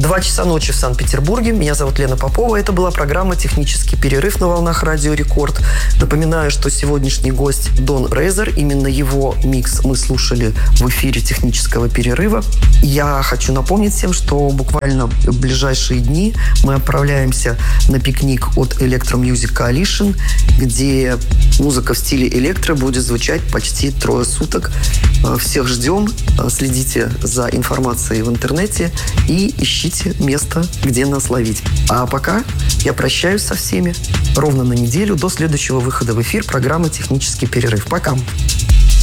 2 часа ночи в Санкт-Петербурге. Меня зовут Лена Попова. Это была программа «Технический перерыв» на волнах Радио Рекорд. Напоминаю, что сегодняшний гость Дон Рейзер. Именно его микс мы слушали в эфире «Технического перерыва». Я хочу напомнить всем, что буквально в ближайшие дни мы отправляемся на пикник от Electro Music Coalition, где музыка в стиле электро будет звучать почти 3 суток. Всех ждем. Следите за информацией в интернете и ищите место, где нас ловить. А пока я прощаюсь со всеми ровно на неделю до следующего выхода в эфир программы «Технический перерыв». Пока!